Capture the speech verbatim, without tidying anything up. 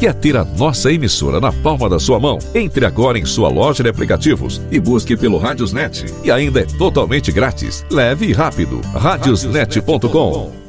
Quer ter a nossa emissora na palma da sua mão? Entre agora em sua loja de aplicativos e busque pelo Radiosnet. E ainda é totalmente grátis. Leve e rápido. radiosnet ponto com.